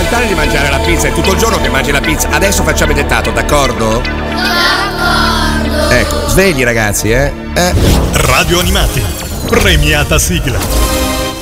smettare di mangiare la pizza, è tutto il giorno che mangi la pizza. Adesso facciamo il dettato, d'accordo? D'accordo. Ecco, svegli ragazzi, Radio Animati, premiata sigla.